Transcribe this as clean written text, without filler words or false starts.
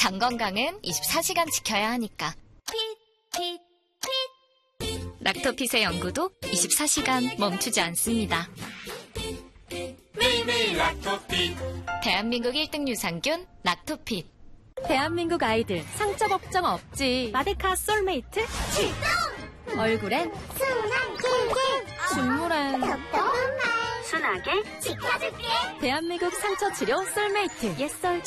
장 건강은 24시간 지켜야 하니까. 락토핏의 연구도 24시간 멈추지 않습니다. 매일매일 락토핏. 대한민국 1등 유산균 락토핏. 대한민국 아이들 상처 걱정 없지. 마데카 솔메이트 출동! 얼굴엔 순한 길길 눈물엔 순하게 지켜줄게. 대한민국 상처 치료 솔메이트 옛설